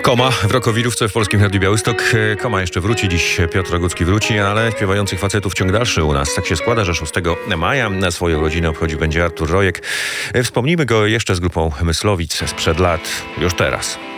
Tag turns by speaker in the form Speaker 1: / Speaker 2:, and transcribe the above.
Speaker 1: Koma w Rokowirówce w Polskim Radiu Białystok. Koma jeszcze wróci, dziś Piotr Rogucki wróci, ale śpiewających facetów ciąg dalszy u nas. Tak się składa, że 6 maja na swoją rodzinę obchodził będzie Artur Rojek. Wspomnijmy go jeszcze z grupą Myslowic sprzed lat, już teraz.